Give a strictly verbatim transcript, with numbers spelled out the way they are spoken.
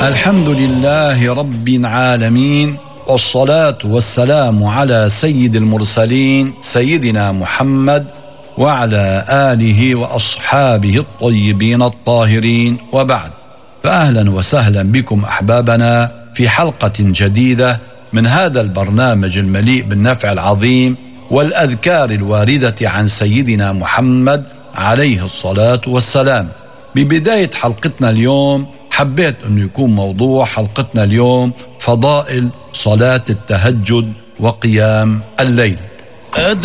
الحمد لله رب العالمين، والصلاة والسلام على سيد المرسلين سيدنا محمد وعلى آله وأصحابه الطيبين الطاهرين، وبعد. فأهلا وسهلا بكم أحبابنا في حلقة جديدة من هذا البرنامج المليء بالنفع العظيم والأذكار الواردة عن سيدنا محمد عليه الصلاة والسلام. ببداية حلقتنا اليوم حبيت أن يكون موضوع حلقتنا اليوم فضائل صلاة التهجد وقيام الليل.